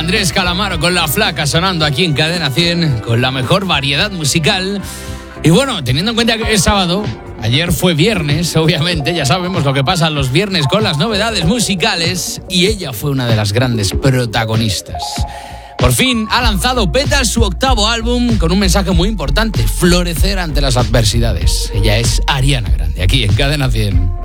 Andrés Calamaro con La Flaca sonando aquí en Cadena 100 con la mejor variedad musical. Y bueno, teniendo en cuenta que es sábado, ayer fue viernes, obviamente, ya sabemos lo que pasa los viernes con las novedades musicales, y ella fue una de las grandes protagonistas. Por fin ha lanzado Petal su octavo álbum con un mensaje muy importante: florecer ante las adversidades. Ella es Ariana Grande, aquí en Cadena 100.